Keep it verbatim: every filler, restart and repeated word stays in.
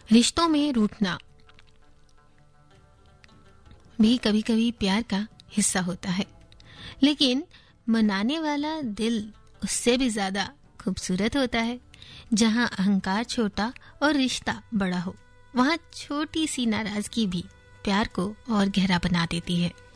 रिश्तों में रूठना भी कभी कभी प्यार का हिस्सा होता है, लेकिन मनाने वाला दिल उससे भी ज्यादा खूबसूरत होता है। जहां अहंकार छोटा और रिश्ता बड़ा हो, वहां छोटी सी नाराजगी भी प्यार को और गहरा बना देती है।